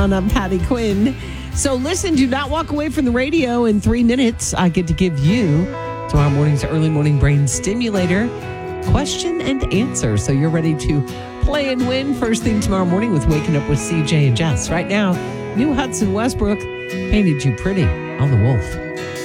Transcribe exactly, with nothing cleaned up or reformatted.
on. I'm Patty Quinn. So listen, do not walk away from the radio. In three minutes, I get to give you tomorrow morning's early morning brain stimulator question and answer. So you're ready to play and win first thing tomorrow morning with Waking Up with C J and Jess. Right now, New Hudson Westbrook painted you pretty on the Wolf.